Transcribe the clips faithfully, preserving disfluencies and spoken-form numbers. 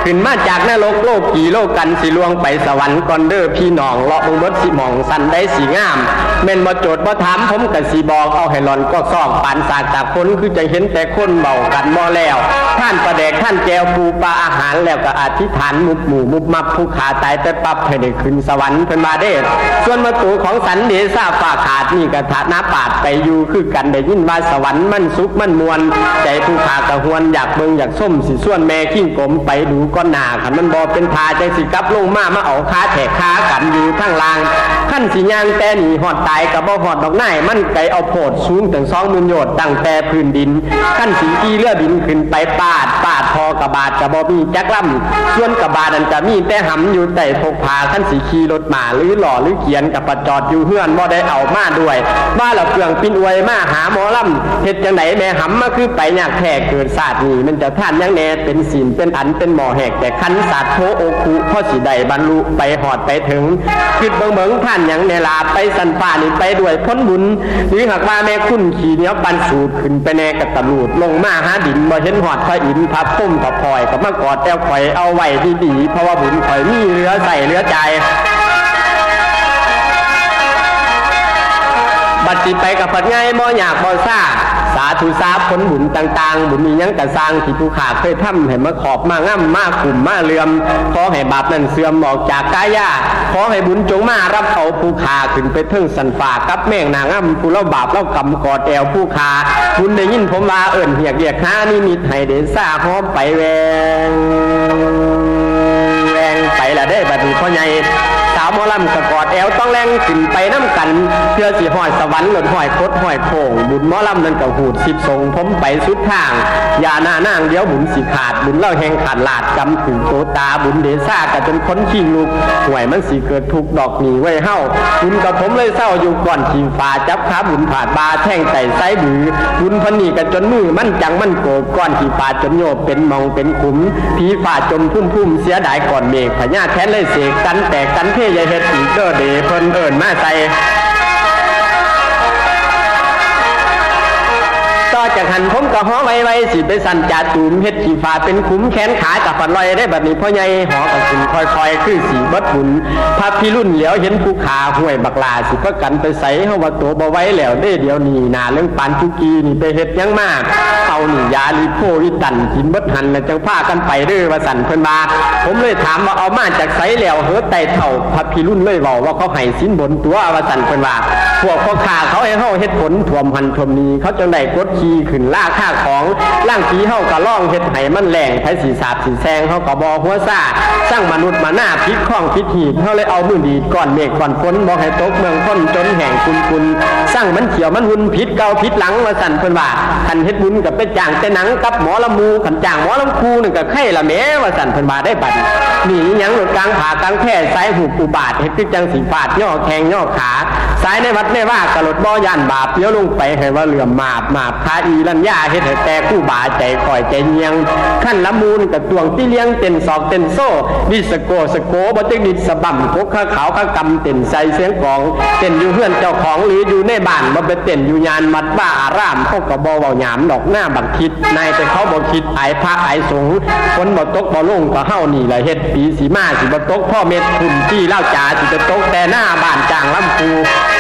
ขึ้นมาจากนรกโลกกี่โลกกันสิลวงไปสวรรค์ก่อนเด้อพี่น้องเลาะเบิ่งเบิดสิมองสันได้สีงามแม่นบ่โจทย์บ่ถามผมก็สิบอกเอาให้หลอนก็ซอกปานสากจากคนคือจะเห็นแต่คนเบากันบ่แล้วท่านประแดกท่านแก้วปูปลาอาหารแล้วก็อธิษฐานมุบหมู่มุบมับผู้ขาตายแต่ปั๊บให้ได้ขึ้นสวรรค์เพิ่นมาเด้ส่วนประตูของสันเดชาฟ้าขาดนี่ก็ฐานะปาดไปอยู่คือกันได้ยินว่าสวรรค์มันสุขมันมวลใจผู้ขากระหวนอยากเบิ่งอยากส้มสิส่วนแม่ขิ้งกลมไปดูก้อนหน้าคันมันบ่เป็นทาจังสิกลับลงมามาเอาขาแถกขากันอยู่ทั้งล่างขั้นสิย่างแต่หนีหอดตายกับบ่หอดดอกไม้มันไกเอาโพดสูงถึงสองหมื่นโยชน์ตั้งแต่พื้นดินขั้นสีกีเลือดินขึ้นไปปาดปาดพอกระบาดกระบอมีจักล่ำส่วนกระบาดนั้นจะมีแต่หำอยู่แต่พกพาขั้นสีขี่รถมาหรือหล่อหรือเขียนกับประจอดอยู่เฮือนบ่ได้เอามาด้วยว่าเราเปลืองปิ้นอวยมาหาหมอลำเฮ็ดจังไหนแม่หำมาคือไปยากแท้เกิดศาสตร์นี่มันจะท่านยังแน่เป็นศีลเป็นอันเป็นหมอแหกแต่คันศาสตร์โทโอคุพ่อสิได้บรรลุไปหอดไปถึงคิดเบิ่งเบิ่งท่านยังเนลาไปสันฟ้านี่ไปด้วยพ้นบุญหรือหากว่าแม่คุณขี่เหนียวปันสูดขึ้นไปแน่กระตะลูดลงมาหาดินบ่เห็นหอดพระอินทร์พระพุ่มพระพลอยกับมากอดแอวข่อยเอาไว้ดีๆเพราะว่าบุญข่อยมีเหลือใส่เหลือใจบัดสิไปกับผัดง่ายบ่อยากบ่ซ่าสาธุสาผลบุญต่างๆบุญมียังกระสร้างที่ผู้ขาเคยทำให้มาขอบมาง่ำมาขุ่มมาเลื่อมขอให้บาปนั้นเสื่อมออกจากกายาขอให้บุญจงมารับเอาผู้ขาขึ้นไปถึงสันฝ่ากับแม่งนางง่ำผู้เล่าบาปเล่ากำกอดแอวผู้ขาบุญได้ยินผมว่าเอิ่นเหียกเหียกข้านี่มีไทยเดซ่าพร้อมไปแวงแวงไปละได้บัดนี้พ่อใหญ่สาวหมอลำกะกอดแอวต้องแรงขึ้นไปน้ำกันเพื่อสิหอยสวรรค์หล่นหอยคดหอยโข่งบุญหมอลำนั่นก็หูดสิบทรงผมไปสุดทางอย่าหน้านางเดี๋ยวบุญสิขาดบุญเล่าแหงขาดลาดกำถึงโตตาบุญเดซ่าก็จนค้นชิงลูกห่วยมันสิเกิดทุกดอกหนีไว้เฮ้าบุญกับผมเลยเศร้าอยู่ก่อนชิงฟ้าจับขาบุญผาดบาแท่งไต่ไซบือบุญพันนี่กันจนมือมันจังมันโกก้อนขี่ฟ้าจนโยบเป็นมองเป็นขุมผีฟ้าจมพุ่มพุ่มเสียดายก่อนเมฆพญาแทนเลยเสกกันแต่กันเทยเฮ็ดอีกเด้อเดเพิ่นเอิ้นมาใส่ต่อจากหันผมก็ฮ้อไว้ๆสิไปสั่นจ่าตูมเฮ็ดขี้ฟ้าเป็นขุมแขนขากับฟันลอยได้แบบนี้พ่อใหญ่หอกับขึ้นค่อยๆคือสีเบิดบุญพระพี่รุ่นเหลียวเห็นผู้ขาห้วยบักลาสิก็กันไปใส่เฮาว่าตัวบ่ไว้แล้วเด้เดี๋ยวนี้น่าเรื่องปานทุกีนี่ไปเฮ็ดยังมากเอานี่ยาลิโพวิตันกินเบิดหันแล้วจังพากันไปเด้อว่าสั่นเพิ่นบาผมเลยถามว่าเอามาจากไสแล้วเฮ็ดไต่เฒ่าพระพี่รุ่นเลยเว้าว่าเขาให้สินบนตัวว่าสั่นเพิ่นว่าพวกพ่อขาเขาให้เฮาเฮ็ดผลท่วมหันท่วมนี้เขาจังได้กดขี่ขึ้นล่าค่าของล่างผีเฮาก็ล่องเฮ็ดให้มันแรงไผสิสาบสิแซงเฮาก็บ่หัวซ่าสร้างมนุษย์มาหน้าพิษข้องพิษหีบเฮาเลยเอามือดีดก้อนเมฆก้อนฝนบ่ให้ตกเมืองพ้นจนแห้งคุณๆสร้างมันเขียวมันหุ่นพิษเก่าพิษหลังว่าสั่นเพิ่นว่าคันเฮ็ดบุญก็ไปจ้างแต่หนังกับหมอลำมูคันจ้างหมอลำคูนึงก็ไข่ละแม้ว่าสั่นเพิ่นว่าได้บัดนี่หยังหลุดกลางผากลางแค่สายหูปูบาดเฮ็ดคือจังสิฟาดย่อแข้งย่อขาสายในวัดในว่ากะหลดบ่ย่านบาปเลี้ยวลงไปให้ว่าเหลื่อมมาบมาบคาอีลัญญาเฮ็ดให้แต่คู่บาใจคอยใจเงียงขั้นละมูลกับตวงที่เลี้ยงเต้นศอกเต้นโซ่ดิสโกสโกบ่ตึกดิสะบั่มพกขาขาวขากำเต้นใส่เสียงกองเต้นอยู่เฮือนเจ้าของหรืออยู่ในบ้านบ่ไปเต้นอยู่ยานวัดบ้าอารามเขาก็บ่เว้าหยามดอกหน้าบักคิดนายแต่เขาบ่คิดอายพระอายสงฆ์ฝนบ่ตกบ่ลงก็เฮานี่แหละเฮ็ดปีสิมาสิบ่ตกพ่อเม็ดคุณที่เล่าจ๋าสิจะตกแต่หน้าบ้านจางลำพู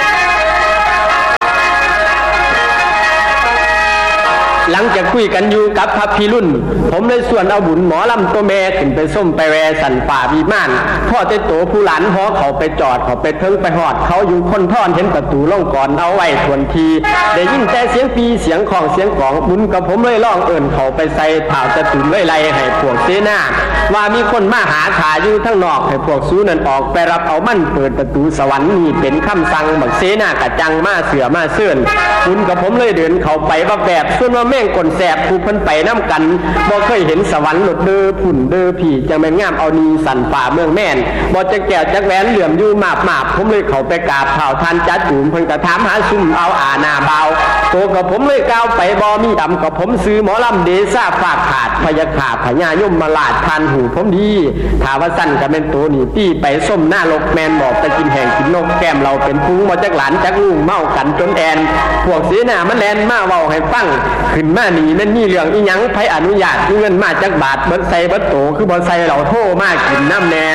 หลังจากคุยกันอยู่กับพระพี่รุ่นผมเลยส่วนเอาบุญหมอลำตัวแม่ขึ้นไปส้มไปแวสันป่าวิมานพ่อเต้โตผู้หลานหอเขาไปจอดเขาไปเทิงไปหอดเขาอยู่คนท่อนเห็นประตูล่องก่อนเอาไว้ทวนทีได้ยินแต่เสียงปีเสียงของเสียงกองบุญกับผมเลยล่องเอิ่นเขาไปใส่ถ่าวจะตุนไว้ไล่ให้พวกเสนาว่ามีคนมาหาขาอยู่ทั้งนอกให้พวกซูนั่นออกไปรับเอามั่นเปิดประตูสวรรค์นี่เป็นคำสั่งบักเสนากะจังมาเสือมาเสื่อนบุญกับผมเลยเดินเขาไปว่าแบบส่วนว่าแม่งกลแสบผู้เพิ่นไปน้ำกันบ่เคยเห็นสวรรค์หลดเด้อผุ่นเด้อผีจังแม่นงามเอานีสันป่าเมืองแม่นบ่จะแก้วจักแหวนเหลื่อมอยู่มาบมาบผมเลยเขาไปกราบเท้าท่านจัดจูมเพิ่นก็ถามหาซุ่มเอาอาหน้าเบาโตกับผมเลยก้าวไปบ่มีดำกับผมซื้อหมอลำเดซ่าฝากขาดพยาขาพญายมมาลาดทานหูผมดีถ้าว่าสั้นก็เป็นตัวนี่ตี้ไปส้มหน้าลกแมนบอกจะกินแห่งกินนกแก้มเราเป็นพุงมาจักหลานจักลุงเมากันจนแอนพวกเสนามันแลนมาเว้าให้ฟังขึ้นนมานี่นั่นนี่เรื่องอีหยังไผอนุญาตเงินมาจักบาทเบิดใส่เบิดโตคือบ่ใส่เหล่าโทมากินน้ำแน่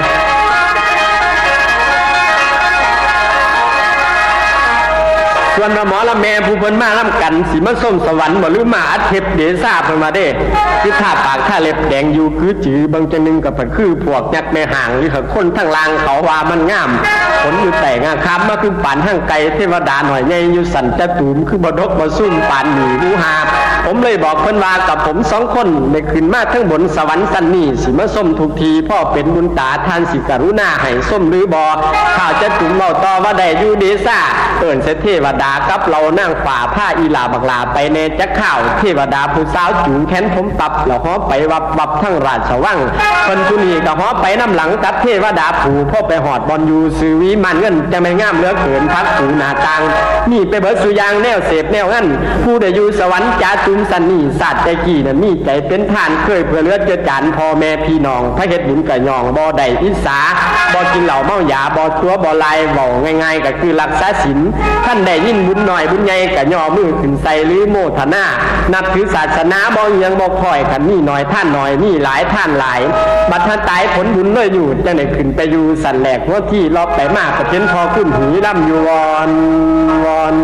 ส่วนหมอละแม่ผู้เพิ่นมาล่ำกันสิมาส้มสวรรค์บ่หรือมาอัดเทปเดซ่าเพิ่นมาเด้คือท่าปากท่าเล็บแดงอยู่คือจือบางจังนึงกับผัดคือพวกยักษ์แม่ห่างหรือคนทั้งลางเขาว่ามันงามผลอยู่แต่งาคำมาคือปานห้างไก่เทวดาหน่อยใหญ่อยู่สั่นจะตูมคือบ่ดกบ่ซุ่มปานหนีรู้หาผมเลยบอกเพิ่นว่ากับผมสองคนได้ขึ้นมาทั้งบนสวรรค์สันนี่สิมาส้มทุกทีพ่อเป็นบุญตาท่านสิกรุณาให้ส้มหรือบ่ข้าวจะตุ่มเล่าต่อว่าได้อยู่เดซ่าเอิ้นเทวดากับเรานั่งฝ่าผ้าอีลาบักลาไปในจักข้าวเทวดาผู้สาวจูงแขนผมตับแล้วฮ้อไปวับวับทั้งราชวังคนผู้นี้ก็ฮ้อไปน้ำหลังตัดเทวดาผู้พ่อไปหอดบอลอยู่ซื้อวิมันเงินจะไม่งามเหลือเกินพักผูหน้าต่างนี่ไปเบิดสุยางแนวเสพแนวงั้นผู้ได้อยู่สวรรค์จ่าตุมสันนี่ศาสตร์ใจกี่น่ะมีใจเป็นทานเคยเพื่อเลือดเจือจานพ่อแม่พี่น้องพระเฮ็ดบุญกะยองบ่ได้อิสาบ่กินเหล้าเมายาบ่ตัวบ่ลายบ่ง่ายๆก็คือรักษาศีลท่านได้ยินบุญหน่อยบุญใหญ่กะย่อมือขึ้นใส่หรือโมทนานับถือศาสนาบ่ยังบ่ค่อยกันนี่น้อยท่านน้อยนี่หลายท่านหลายบัดท่านตายผลบุญเลยอยู่จังได้ขึ้นไปอยู่สันแหลกหัวที่รอบไปมากประเทศพอขึ้นหูล่ำอยู่วอนวอน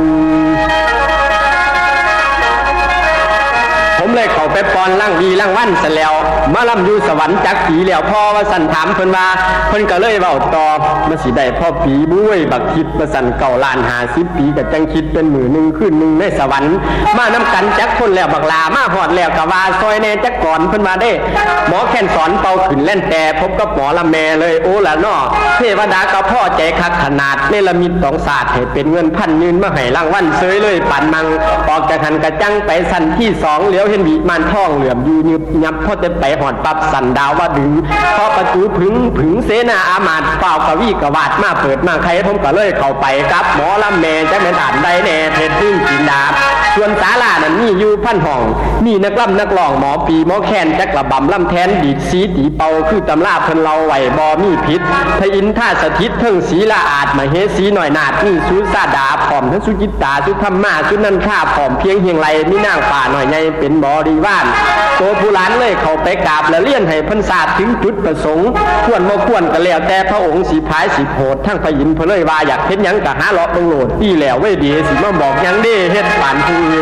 ผมเลยเข้าไปปอนล่างวีล่างวันเสร็จแล้วมาล่ำอยู่สวรรค์จักผีแล้วพ่อว่าสันถามเพิ่นว่าเพิ่นก็เลยเว้าตอบมาสิได้พ่อผีบุ้ยบักคิดมาสันเก่าล้านหาสิบปีกับจังคิดเป็นหมื่นหนึ่งขึ้นหนึ่งในสวรรค์มาน้ำกันจักคนแล้วบักลามาหอดแล้วกะว่าซอยแน่จักก่อนเพิ่นมาได้หมอแค้นสอนเป่าขึ้นเล่นแต่พบกับหมอละแม่เลยโอ้ละน้อเทวดาก็พ่อใจคักขนาดเนรมิตสองศาสตร์ให้เป็นเงินพันยืนมาให้รางวัลเซยเลยปันมังออกจากหันกระจังไปสันที่สองเหลียวเห็นบีมันท่องเหลื่อมอยู่ยึบยับพอจะไปหอดปับสันดาวว่าดึงพอประตูผึงผึงเสนาอามาตเป่ากะวี่กะวาดมาเปิดมาใครผมก็เลยเข้าไปครับหมอลำแม่จะเป็นอ่านได้แน่เพชรดิ้งจินดาส่วนศาลานั้นมีอยู่พันห้องมีนักล่ำนักร้องหมอปีหมอแคนจักระบำล่ำแทนดีดสีตีเป่าคือตำราเพิ่นเราไหวบอมีพิษพระอินท่าสถิตเทิงศีละอาจมาเฮสีหน่อยนาดนี่สุซาดาผอมทั้งสุจิตตาสุธรรมาสุนันท่าผอมเพียงเฮียงไรมีนางป่าหน่อยไงเป็นบริวารตัวผู้ล้านเลยเขาไปกราบและเลี้ยนให้พันศาสตร์ถึงจุดประสงค์ควรบ่ควรก็แล้วแต่พระองค์สีพายสีโพดทั้งพระอินทร์เพลยว่าอยากเห็นยังกะหาเลาะบังโหลดที่แล้วไว้ดีสิมาบอกยังได้เฮ็ดผ่านผู้อื่น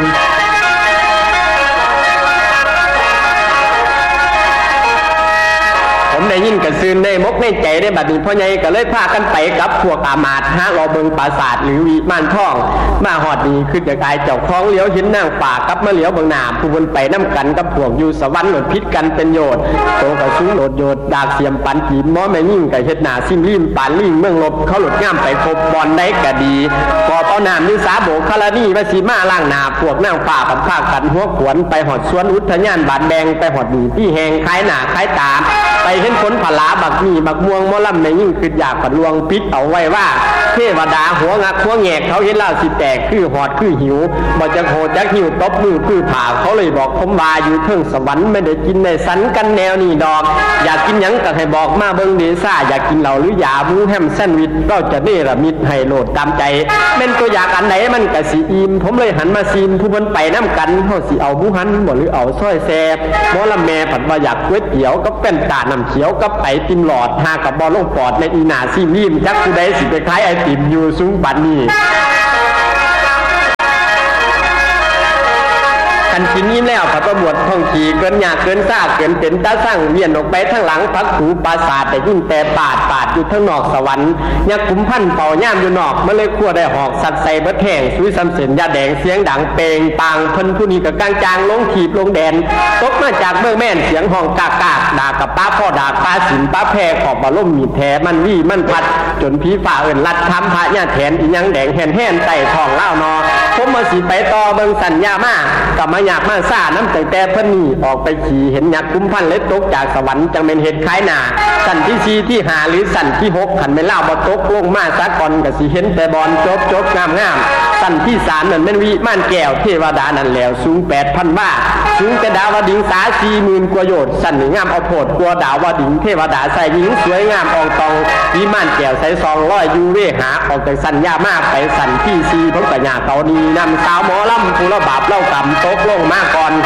ผมได้ยินกระซืนได้มกในใจได้บัดนี้พ่อใหญ่ก็เลยพากันไปกับพวกอามาตย์ฮะรอเบิงปราสาทหรือวิมานทองมาหอดนี้คือจะกายเจ้าของเลี้ยวเห็นนางป่ากับมาเลี้ยวเบิงหน้าผู้บนไปน้ำกันกับพวกอยู่สวรรค์หลดพิษกันเป็นโยดโตกระซุ้งโหลดโยดดากเสียมปันจีมม้อแม่ยิ่งกับเฮ็ดหน้าซิมริมปานลิงเมืองลบเขาหลดง่ามไปครบบอลได้กะดีกอบเอาน้ำนิสาโบกคารานีวสีมาล่างหน้าพวกนางป่ากับผ้ากันหัวขวนไปหอดสวนอุทยานบาดแดงไปหอดดีที่แหงคล้ายหน้าคล้ายตาไปเห็นผลผลาบักมีบักม่วงมอลำในยิ่งคืออยากผัดลวงปิดเอาไว้ว่าเทวดาหัวงักหัวแงกเขาเห็นเล่าสิแตกคือหอดคือหิวบ่จะโหดจะหิวตบมือคือผ่าเขาเลยบอกผมว่าอยู่เทิงสวรรค์ไม่ได้กินในสันกันแนวนี่ดอกอยากกินยังก็ให้บอกมาเบิ้งเดซ่าอยากกินเหล้าหรือยาบูแฮมแซนด์วิชเราจะเนรมิตให้โหลดตามใจเป็นตัวอยากอันไหนมันกะสีอิ่มผมเลยหันมาซีนผู้เพิ่นไปน้ำกันเขาสิเอาบูหันบ่หรือเอาสร้อยแซ่บหมอลำแม่ผัดว่าอยากก๋วยเตี๋ยวกับเป็นตาน้ำเขียวกับไอติมหลอดหากับบอลลงปอดในอีนาซีมีมจักผู้ใดสิไปขายไอติมอยู่ซุ้มปันนี่กันกินยิ้มแล้วพระบวชท่องขี่เกินหยาเกินซากเกินเป็นตาสั่งเวียนออกไปทั้งหลังพักถูปราสาทแต่ยิ่งแต่ปาดปาดอยู่ทั้งนอกสวรรค์ยักขุมพันเป่าย่ามอยู่นอกมาเลยขั้วได้หอกสัตว์ใส่บัดแห่งซุยซ้ำเสียนยาแดงเสียงดังเปงปางเพิ่นผู้นี้กับกลางจางลงขีบลงแดนตกมาจากเมืองแม่นเสียงห้องกากากด่ากับป้าพ่อด่าป้าสินป้าแพรขอบบาล่มมีแท้มันวี่มันพัดจนผีฝ่าเอิญลัดทำพระญาแทนอียังแดงแห่นแห่นไต่ทองเล่านอผมมาสีไปต่อเบิงสัญญามากกับมาอยากมาซ่าน้ำแต่แต่พนี่ออกไปขี่เห็นยักษ์คุ้มพันเล็ดตกจากสวรรค์จังเป็นเห็ดคล้ายหนาสันที่สี่ที่หาหรือสันที่หกขันไม่เล่าบตกลงมาซะก่อนกับสีเห็นแต่บอลจบจบงามงามสันที่สามนั่นเป็นวิม่านแก้วเทวดานั่นแล้วสูงแปดพันบ้าสูงแต่ดาวดิ่งสาสี่หมื่นกว่าโยชน์สันหนึ่งงามเอาโผดกลัวดาวดิ่งเทวดาใส่หญิงสวยงามอองตองวิม่านแก้วใส่ซองร้อยยูเวหาออกจากสัญญามากไปสันที่สี่พบกับหยาเกาดีนำสาวหมอลำผู้ละบาปเล่ากำตกลงงมาก่อน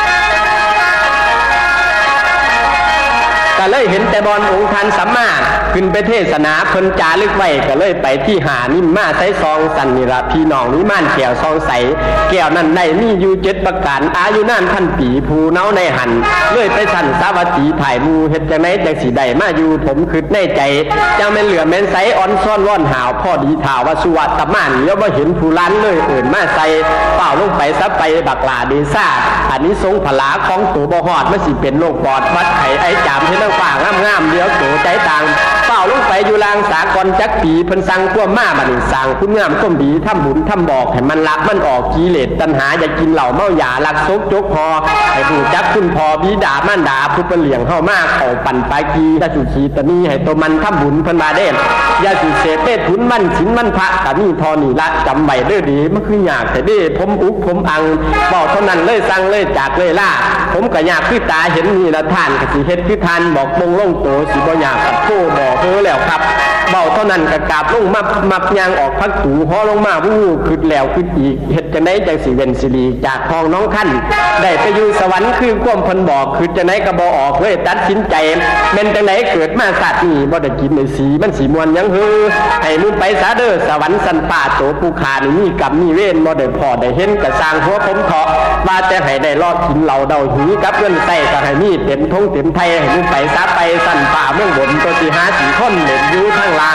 ก็เลยเห็นแต่บอนองค์ท่านสัมมาขึ้นไปเทศนาเพิ่นจารึกไว้ก็เลยไปที่หานิ่มมาใส่ซองสันนิระพี่น้องนิม่านแก้วซองใสแก้วนั้นได้มีอยู่เจ็ดประการอายุนานพันปีผู้เนาในหันเลยไปสั่นสาวัตถีถ่ายมูเฮ็ดจังได๋จังสิได้มาอยู่ผมคิดในใจจังแม่นเหลือแม่นใสอ่อนซ้อนว่อนหาวพอดีท่าว่าสุวัตมานแล้วบ่เห็นผู้ล้านเลยเอิ้นมาใส่เป้าลงไปซะไปบักหลาเดซ่าอันนี้ทรงผลาของตัวบ่ฮอดมันสิเป็นโรคปอดวัดไข้ไอจามเฮ็ดฝ่างามๆเดี๋ยวโตใจต่างเฝ้าลงไปอยู่ลางสากลจักปีเพิ่นสั่งกวมาบัดนี้สร้างคุณงามก้มดีทำบุญทำบอกให้มันลักมันออกกิเลสตัณหาอย่ากินเหล้าเมายาลักซกจกพอให้รู้จักคุณพ่อบิดามารดาผู้เป็นเลี้ยงเฮามาเข้าปั่นปากีอย่าสุขีตะนี้ให้ตัวมันทำบุญเพิ่นมาเด้อย่าสิเสพเต้ทุนมันศีลมันพระตะนี้ทอนี่ละจำไว้เด้อดีมันคือยากแต่เด้ผมอุกผมอังเว้าเท่านั้นเลยสั่งเลยจากเลยล่าผมก็อยากคือตาเห็นนี่ละท่านก็สิเฮ็ดคือท่านบอกมงลงโตสิบ่อยากกับโตบ่เพ้อแล้วครับเบาเท่านั้นก็กราบลงมับมับยางออกพักตูฮ้อลงมาวู้ขึ้นแล้วขึ้นอีกเฮ็ดจังได๋จังสิเว้นสิริจากห้องน้องคั่นได้ไปอยู่สวรรค์คือความเพิ่นบอกคือจังได๋ก็บ่ออกเลยตัดสินใจแม่นจังได๋เกิดมาชาตินี้บ่ได้กินได้สีมันสิม่วนหยังเฮ้อให้มึงไปซะเด้อสวรรค์สันป่าโตผู้ขานี่มีกรรมมีเวรบ่ได้พอได้เห็นก็สร้างหัวผมเถาะว่าแต่ให้ได้รอดกินเหล้าเดาหีกับเงินใส่ก็ให้มีเต็มทงเต็มไทยให้มึงไปซะไปสันป่าเมืองบนตัวสิหาสิคนเล่นอยู่ข้างล่าง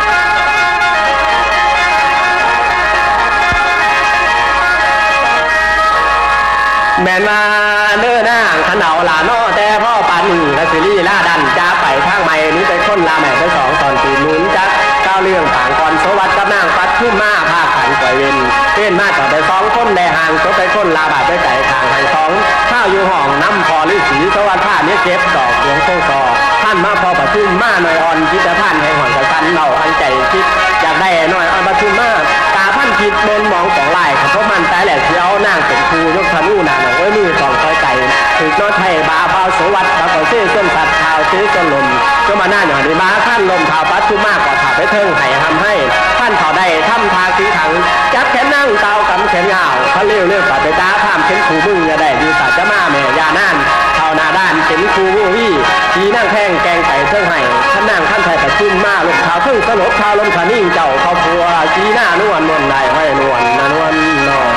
แม่นมาเด้อนางขันเอาลาโนแต่พ่อปานนี่และสิรีลาดันจะไปทางใหม่นี้ไปคนลาแม่ไปสองตอนตีนุ้นจักเก้าเรื่องต่างก่อนโสวัสดิ์กับนางปัดขึ้นมาภาคขันปล่อยเวนเป็นมาต่อไปสองคนได้ห่างโสไปคนลาบาดไปไก่ทางห่างสองข้าวอยู่ห้องน้ำพอฤาษีโสวัสดิ์ท่านี้เจ็บดอกเสียงโซ่ซอท่านมาพอประชุมมาหน่อยอ่อนคิดแต่ท่านให้หอนกับท่านเราอันใจคิดอยากได้หน่อยอ่อนประชุมมาตาท่านคิดบนมองสองลายเขามันตายแหละเสียวนั่งเป็นครูยกธนูหนาหน่อยไว้มือสองคอยไก่ถึกน้อไทยบาเบาโสวัสดิ์บาเบาเชื่อส้นสัตว์ข่าวเชื่อส้นลมก็มาหน้าหน่อยดีบ้าท่านลมข่าวปัดชุ่มมากกว่าข่าวไปเทิงไห่ทำให้ท่านเขาได้ทำทาสีถังจับแขนนั่งเตากำแขนยาวเขาเลี้ยวเลี้ยวกว่าไปตาข้ามเข็นครูมึงอย่าได้ดีสัตว์จะมาแม่ยานั่นเท่านาด้านเข็นครูวี่ทีนั่งแข้งแกงไก่เทิงไห่ท่านนั่งท่านไทยประชุ่มมาลมข่าวเทิงสลบข่าวลมขานิ่งเจ้าเขาพัวทีหน้านวลนวลได้ห้อยนวลนวลนอ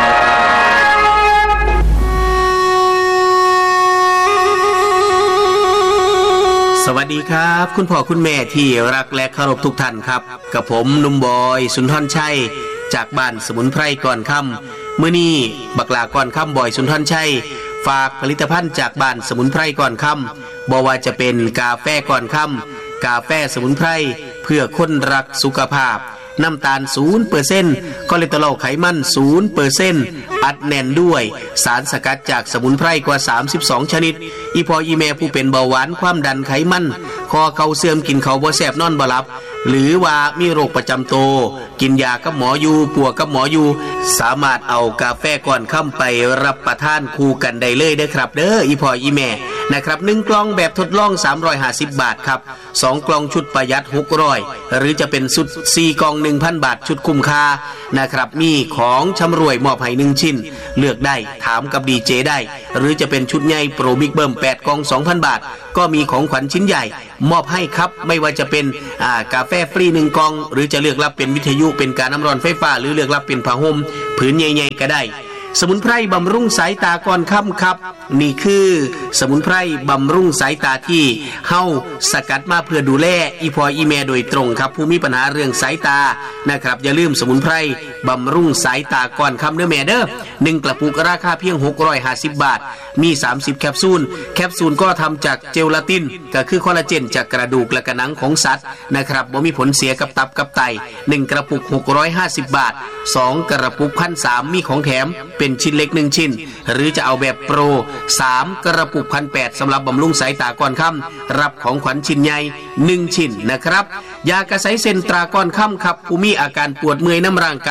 สวัสดีครับคุณพ่อคุณแม่ที่รักและเคารพทุกท่านครับกับผมหนุ่มบอยสุนทรชัยจากบ้านสมุนไพรก่อนค่ำมื้อนี้บักหลาก่อนค่ำบอยสุนทรชัยฝากผลิตภัณฑ์จากบ้านสมุนไพรก่อนค่ำบ่ว่าจะเป็นกาแฟก่อนค่ำกาแฟสมุนไพรเพื่อคนรักสุขภาพน้ำตาล ศูนย์เปอร์เซ็นต์ คอเลสเตอรอลไขมัน ศูนย์เปอร์เซ็นต์ อัดแน่นด้วยสารสกัดจากสมุนไพรกว่าสามสิบสองชนิดอีพออีแม่ผู้เป็นเบาหวานความดันไขมันคอเข่าเสื่อมกินเขาบ่แซ่บนอนบ่หลับหรือว่ามีโรคประจำตัวกินยากับหมออยู่ปัวกับหมออยู่สามารถเอากาแฟก่อนค่ำไปรับประทานคู่กันได้เลยเด้อครับเด้ออีพออีแม่นะครับหนึ่งกล่องแบบทดลองสามร้อยห้าสิบบาทครับสองกล่องชุดประหยัดหกร้อยหรือจะเป็นชุดสี่กล่อง หนึ่งพัน บาทชุดคุ้มค่านะครับมีของชำร่วยมอบให้หนึ่งชิ้นเลือกได้ถามกับดีเจได้หรือจะเป็นชุดใหญ่โปรบิ๊กเบิ้มแปดกล่อง สองพัน บาทก็มีของขวัญชิ้นใหญ่มอบให้ครับไม่ว่าจะเป็นอ่ากาแฟฟรีหนึ่งกล่องหรือจะเลือกรับเป็นวิทยุเป็นการน้ำร้อนไฟฟ้าหรือเลือกรับเป็นผ้าห่มผืนใหญ่ๆก็ได้สมุนไพรบำรุงสายตาก่อนค่ำครับนี่คือสมุนไพรบำรุงสายตาที่เฮาสกัดมาเพื่อดูแลอีพออีแม่โดยตรงครับผู้มีปัญหาเรื่องสายตานะครับอย่าลืมสมุนไพรบำรุงสายตาก่อนค่ำเด้อแม่เด้อหนึ่งกระปุกราคาเพียงหกร้อยห้าสิบบาทมีสามสิบแคปซูลแคปซูลก็ทำจากเจลาตินก็คือคอลลาเจนจากกระดูกและกระหนังของสัตว์นะครับบ่มีผลเสียกับตับกับไตหนึ่งกระปุกหกร้อยห้าสิบบาทสองกระปุก หนึ่งพันสามร้อย มีของแถมเป็นชิ้นเล็กหนึ่งชิ้นหรือจะเอาแบบโปรสามกระปุก หนึ่งพันแปดร้อย สำหรับบำรุงสายตาก่อนค่ำรับของขวัญชิ้นใหญ่หนึ่งชิ้นนะครับยากระใสเซนตราก่อนค่ำครับผู้มีอาการปวดเมื่อยน้ำร่างกาย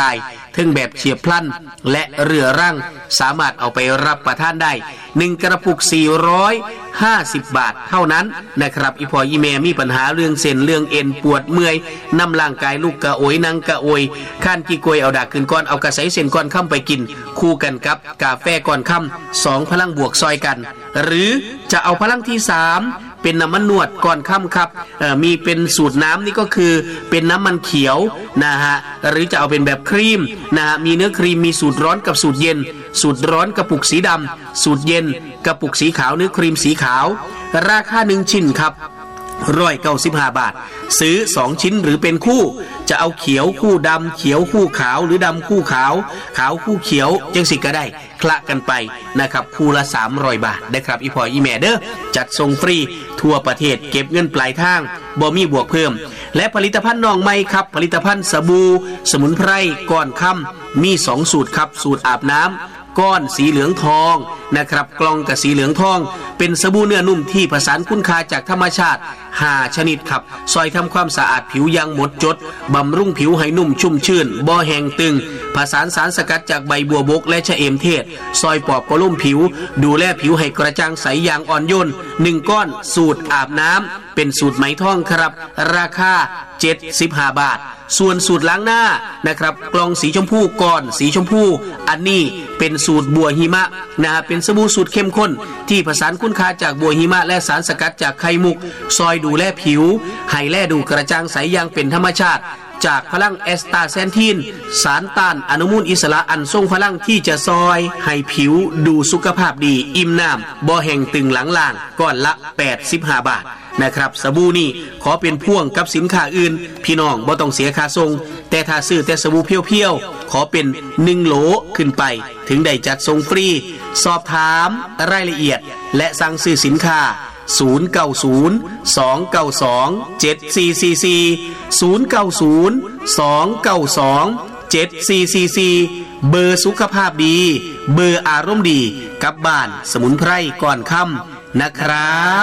ถึงแบบเฉียบพลันและเรือรั่งสามารถเอาไปรับประทานได้หนึ่งกระปุกสี่ร้อยห้าสิบบาทเท่านั้นนะครับอีพออีแม่มีปัญหาเรื่องเส้นเรื่องเอ็นปวดเมื่อยนำร่างกายลูกกระโอยนั่งกระโอยข้านกี่กวยเอาดากขึ้นก้อนเอากระใสเส้นก้อนค่ำไปกินคู่กันกับกาแฟก้อนค่ำสองพลังบวกซอยกันหรือจะเอาพลังที่สามเป็นน้ำมันนวดก่อนค่ำครับมีเป็นสูตรน้ำนี่ก็คือเป็นน้ำมันเขียวนะฮะหรือจะเอาเป็นแบบครีมนะฮะมีเนื้อครีมมีสูตรร้อนกับสูตรเย็นสูตรร้อนกระปุกสีดำสูตรเย็นกระปุกสีขาวเนื้อครีมสีขาวราคาหนึ่งชิ้นครับร้อยเก้าสิบห้าบาทซื้อสองชิ้นหรือเป็นคู่จะเอาเขียวคู่ดำเขียวคู่ขาวหรือดำคู่ขาวขาวคู่เขียวจังสิก็ได้คละกันไปนะครับคู่ละสามร้อยบาทนะครับอีพออีแม่เด้อจัดส่งฟรีทั่วประเทศเก็บเงินปลายทางบ่มีบวกเพิ่มและผลิตภัณฑ์น้องใหม่ครับผลิตภัณฑ์สบู่สมุนไพรก้อนค่ำมีสองสูตรครับสูตรอาบน้ำก้อนสีเหลืองทองนะครับกล่องกับสีเหลืองทองเป็นสบู่เนื้อนุ่มที่ผสานคุณค่าจากธรรมชาติห้าชนิดครับซอยทำความสะอาดผิวอย่างหมดจดบำรุงผิวให้นุ่มชุ่มชื่นบ่แห้งตึงผสานสารสกัดจากใบบัวบกและชะเอมเทศซอยปอบกระลุ่มผิวดูแลผิวให้กระจ่างใสอย่างอ่อนโยนหนึ่งก้อนสูตรอาบน้ำเป็นสูตรไหมทองครับราคาเจ็ดสิบห้าบาทส่วนสูตรล้างหน้านะครับกล่องสีชมพูก่อนสีชมพูอันนี้เป็นสูตรบัวหิมะนะเป็นสบู่สูตรเข้มข้นที่ผสานคุณค่าจากบัวหิมะและสารสกัดจากไข่มุกซอยดูแลผิวให้แลดูกระจ่างใสอย่างเป็นธรรมชาติจากพลังแอสตาเซนทีนสารต้านอนุมูลอิสระอันทรงพลังที่จะซอยให้ผิวดูสุขภาพดีอิ่มน้ำบ่แห้งตึงหลังล่างก้อนละแปดสิบห้าบาทนะครับสบู่นี่ขอเป็นพ่วงกับสินค้าอื่นพี่น้องบ่ต้องเสียค่าส่งแต่ถ้าซื้อแต่สบู่เพียวๆขอเป็นหนึ่งโหลขึ้นไปถึงได้จัดส่งฟรีสอบถามรายละเอียดและสั่งซื้อสินค้าศูนย์ เก้า ศูนย์ สอง เก้า สอง เจ็ด สี่ สี่ สี่ ศูนย์ เก้า ศูนย์ สอง เก้า สอง เจ็ด สี่ สี่ สี่เบอร์สุขภาพดีเบอร์อารมณ์ดีกับบ้านสมุนไพรก่อนค่ำนะครับ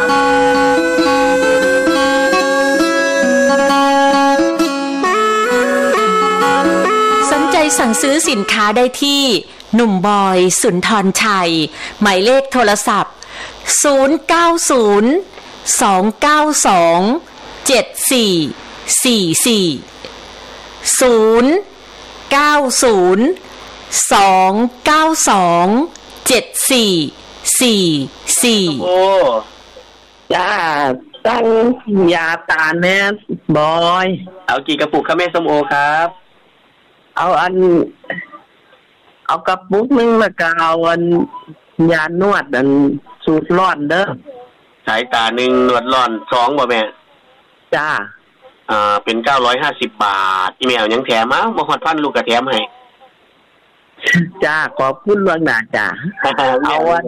สนใจสั่งซื้อสินค้าได้ที่หนุ่มบอยสุนทรชัยหมายเลขโทรศัพท์ศูนย์ เก้า ศูนย์ สอง เก้า สอง เจ็ด สี่ สี่ สี่ ศูนย์ เก้า ศูนย์ สอง เก้า สอง เจ็ด สี่ สี่ สี่โอ้จ้าตั้งยาตาแม่บอยเอากี่กระปุกครับแม่ส้มโอครับเอาอันเอากระปุกนึงแล้วก็เอาอันยานวดอันสูตรร้อนเด้อสายตาหนึ่งนวดร้อนสองบ่แม่จ้าอ่าเป็นเก้าร้อยห้าสิบบาทอีเมลยังแถมมาบ่ฮอดพันลูกก็แถมให้จ้าขอบคุณล่วงหน้าจ้าเอาอัน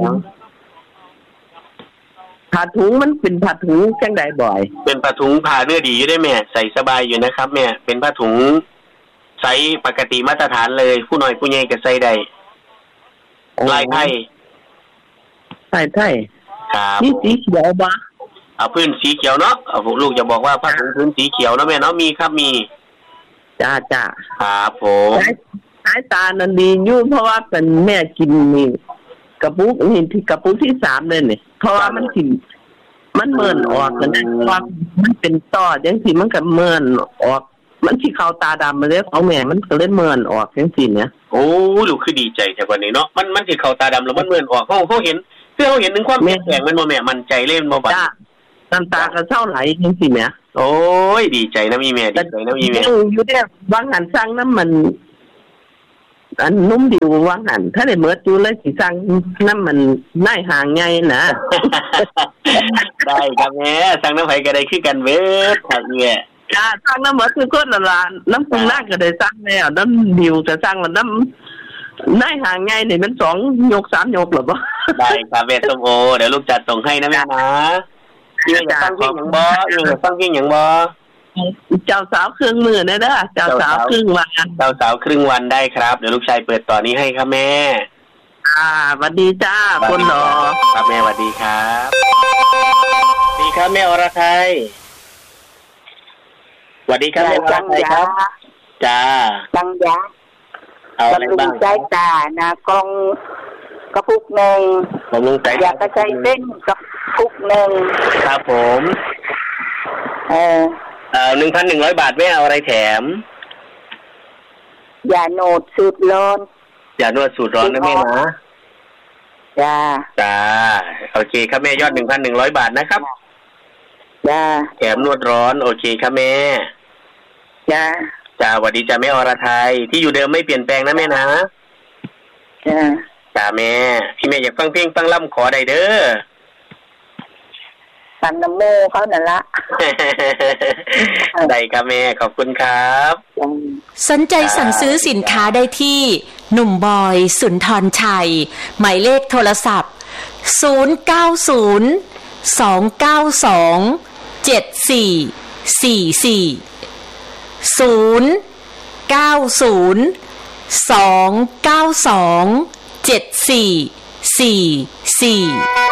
ผ้าถุงมันเป็นผ้าถุงจังใดบ่อยเป็นผ้าถุงผ้าเนื้อดีอยู่ได้แม่ใส่สบายอยู่นะครับแม่เป็นผ้าถุงไซส์ปกติมาตรฐานเลยผู้น้อยผู้ใหญ่ก็ใส่ได้ลายไทยใส่ไทยครับนี่สีเขียวบ่เอาพื้นสีเขียวเนาะเอาลูกจะบอกว่าผ้าถุงพื้นสีเขียวนะแม่เนาะมีครับมีจ้าจ้าครับผมสายตานันดีอยู่เพราะว่าเป็นแม่กินนี่กระปุกนี่ที่กระปุกที่สามเลยนี่เพราะว่ามันสิมันเมินออกกันนะว่ามันเป็นต้อจังซี่มันก็เมินออกมันสิเข้าตาดำมาเลยของแม่มันก็เลยเมินออกจังซี่เนี่ยโอ้ลูกคือดีใจแต่วันนี้เนาะมันมันสิเข้าตาดำแล้วมันเมินออกเฮาเฮาเห็นคือเฮาเห็นถึงความเปลี่ยนแปลงมันบ่แม่มั่นใจเล่นบ่บัดน้ำตาก็เศร้าไหลจังซี่แม่โอ้ยดีใจนะมีแม่ดีใจนะมีแม่อยู่เด้วางหันสร้างน้ำมันอันนุ่มดิววางหันถ้าได้เมิดอยู่เลยสิสั่งน้ำมันได้ห่างไงนะได้ครับแม่สั่งน้ำไผก็ได้คือกันเบิดครับแม่จ้าสั่งน้ำเมิดคือคนละล้านน้ำปรุงหน้าก็ได้สั่งแล้วน้ำดิวจะสั่งแล้วน้ำได้ห่างไงนี่มันสองยกสามยกหรอบ่ได้ครับแม่ส้มโอเดี๋ยวลูกจัดส่งให้นะแม่นะอยู่จะฟังเพลงหยังบ่อยู่จะฟังเพลงหยังบ่เจ้าสาวครึ่งมื้อนะเด้อเจ้าสาวครึ่งวันเจ้าสาวครึ่งวันได้ครับเดี๋ยวลูกชายเปิดต่อนี้ให้ครับแม่อ่าสวัสดีจ้าคนหล่อครับแม่สวัสดีครับสวัสดีครับแม่อรทัยสวัสดีครับแม่อรทัยครับจ้าบังยะเอาอะไรบำรุบ้าง งสายตานะกองกระปุกหนึ่งบำรุงสายอยากกระจายเส้นกระปุกหนึ่งครับผมเออเอ่อหนึ่งพันหนึ่งร้อยบาทไม่เอาอะไรแถมอย่าโนดสืบร้อนอย่านวดสูตรร้อนนะแม่นะจ้าจ้าโอเคครับแม่ยอดหนึ่งพันหนึ่งร้อยบาทนะครับจ้าแถมนวดร้อนโอเคครับแม่จ้าจ้าสวัสดีจ้าแม่อรไทยที่อยู่เดิมไม่เปลี่ยนแปลงนะแม่นะจ้าจ้าแม่ที่แม่อยากฟังเพลงฟังล่ำขอได้เด้อฟังน้ำโมเขานั่นละได้ครับแม่ขอบคุณครับสนใจสั่งซื้อสินค้าได้ที่หนุ่มบอยสุนทรชัยหมายเลขโทรศัพท์ศูนย์ เก้า ศูนย์ สอง เก้า สอง เจ็ด สี่ สี่ สี่ ศูนย์ เก้า ศูนย์ สอง เก้า สอง เจ็ด สี่ สี่ สี่